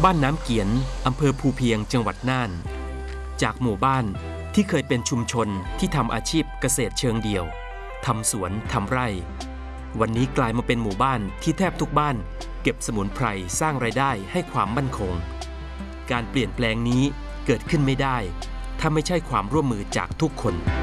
บ้านน้ำเกียนอำเภอภูเพียงจังหวัดน่านจากหมู่บ้านที่เคยเป็นชุมชนที่ทำอาชีพเกษตรเชิงเดี่ยวทำสวนทำไร่วันนี้กลายมาเป็นหมู่บ้านที่แทบทุกบ้านเก็บสมุนไพรสร้างรายได้ให้ความมั่นคงการเปลี่ยนแปลงนี้เกิดขึ้นไม่ได้ถ้าไม่ใช่ความร่วมมือจากทุกคน